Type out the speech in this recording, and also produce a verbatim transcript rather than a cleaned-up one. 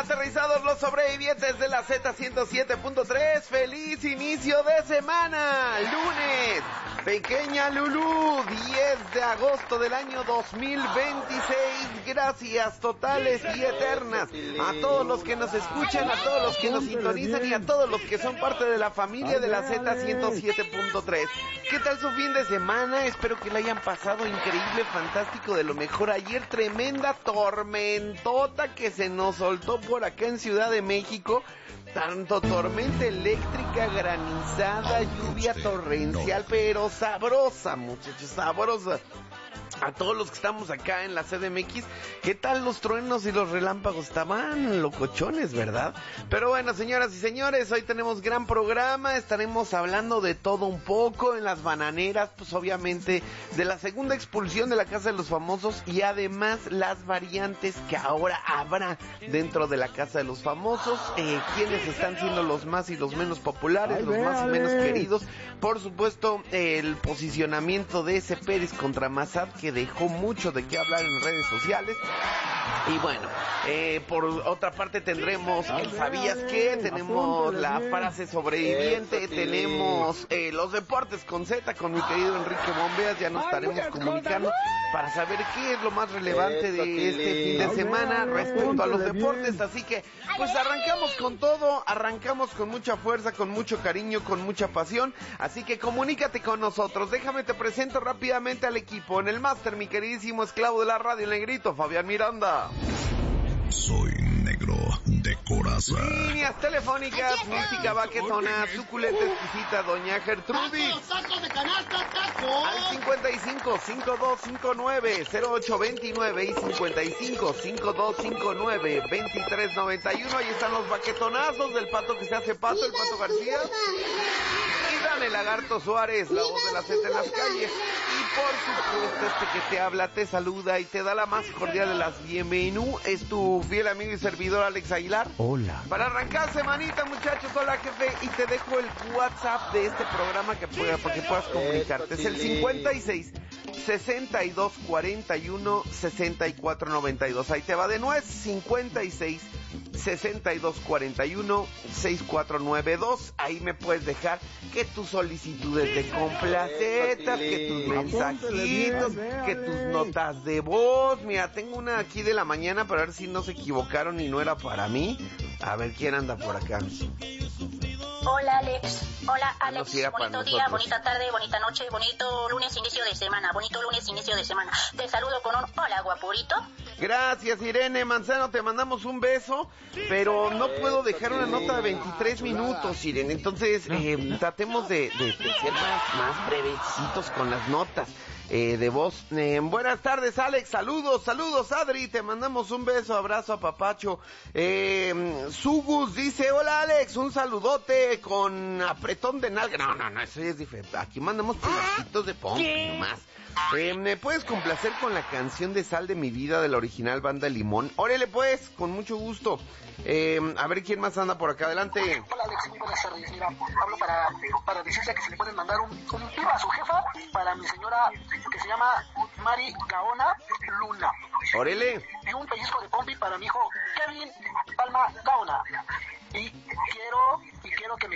aterrizados los sobrevivientes de la Z ciento siete punto tres. ¡Feliz inicio de semana! Lunes, pequeña Lulú, diez de agosto del año dos mil veintiséis. Gracias totales y eternas a todos los que nos escuchan, a todos los que nos sintonizan y a todos los que son parte de la familia de la Z ciento siete punto tres. ¿Qué tal su fin de semana? Espero que la hayan pasado increíble, fantástico, de lo mejor. Ayer tremenda tormentota que se nos soltó por acá en Ciudad de México. Tanto tormenta eléctrica, granizada, lluvia torrencial, pero sabrosa, muchachos, sabrosa. A todos los que estamos acá en la C D M X, ¿qué tal los truenos y los relámpagos? Estaban locochones, ¿verdad? Pero bueno, señoras y señores, hoy tenemos gran programa. Estaremos hablando de todo un poco en las bananeras, pues obviamente de la segunda expulsión de la Casa de los Famosos y además las variantes que ahora habrá dentro de la Casa de los Famosos, eh, quienes están siendo los más y los menos populares, los más y menos queridos. Por supuesto, eh, el posicionamiento de ese Pérez contra Massad, que dejó mucho de qué hablar en redes sociales. Y bueno, eh, por otra parte tendremos el ¿sabías qué? Tenemos la frase sobreviviente, tenemos eh, los deportes con Z, con mi querido Enrique Bombeas. Ya nos estaremos comunicando para saber qué es lo más relevante de este fin de semana respecto a los deportes. Así que, pues arrancamos con todo, arrancamos con mucha fuerza, con mucho cariño, con mucha pasión. Así que comunícate con nosotros. Déjame te presento rápidamente al equipo. En el máster, mi queridísimo esclavo de la radio, el negrito, Fabián Miranda. Soy negro de corazón. Líneas telefónicas, mística baquetona, suculenta exquisita, doña Gertrudis. ¡Tacos, tacos de canasta, tacos! Al cincuenta y cinco, cincuenta y dos cincuenta y nueve, cero ocho veintinueve y cincuenta y cinco, cincuenta y dos cincuenta y nueve, veintitrés noventa y uno. Ahí están los baquetonazos del pato que se hace pato, el Pato García. Y dale Lagarto Suárez, la voz de la Z en las calles. Y por supuesto, este que te habla, te saluda y te da la más cordial de las bienvenidas. Es tu fiel amigo y servidor Alex Aguilar. Hola. Para arrancar semanita, muchachos, hola jefe, y te dejo el WhatsApp de este programa que pueda, para que puedas comunicarte. Es el cincuenta y seis, sesenta y dos, cuarenta y uno, sesenta y cuatro noventa y dos. Ahí te va de nuez, cincuenta y seis, sesenta y dos, cuarenta y uno, sesenta y cuatro noventa y dos. Ahí me puedes dejar que tus solicitudes de complacetas, que tus mensajitos, que tus notas de voz. Mira, tengo una aquí de la mañana para ver si no se equivocaron y no era para mí. A ver quién anda por acá. Hola Alex, hola Alex, No, bonito día, bonita tarde, bonita noche, bonito lunes, inicio de semana, bonito lunes, inicio de semana. Te saludo con un hola guapurito. Gracias Irene Manzano, te mandamos un beso, pero no puedo dejar una nota de veintitrés minutos, Irene, entonces eh, tratemos de, de, de ser más, más brevecitos con las notas. Eh, de voz. Eh, buenas tardes, Alex. Saludos, saludos, Adri. Te mandamos un beso, abrazo a Papacho. Eh, Sugus dice: hola, Alex. Un saludote con apretón de nalga. No, no, no, eso es diferente. Aquí mandamos pedacitos de punk nomás. Eh, ¿Me puedes complacer con la canción de Sal de mi vida de la original Banda Limón? Órale, pues, con mucho gusto. Eh, a ver quién más anda por acá. Adelante. Hola Alex, muy buenas tardes. Mira, hablo para, para decirle que se le pueden mandar un, un piba a su jefa para mi señora que se llama Mari Gaona Luna. Órale. Y un pellizco de pompi para mi hijo Kevin Palma Gaona. Y quiero, y quiero que me